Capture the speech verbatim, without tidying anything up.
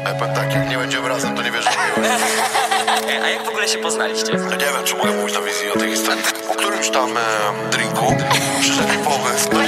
Ja powiem tak, jak nie będziemy razem, to nie wiesz, że miłość. A jak w ogóle się poznaliście? Ja nie wiem, czy mogę mówić na wizji o tej historii. Po którymś tam e, drinku przyszedł pomysł,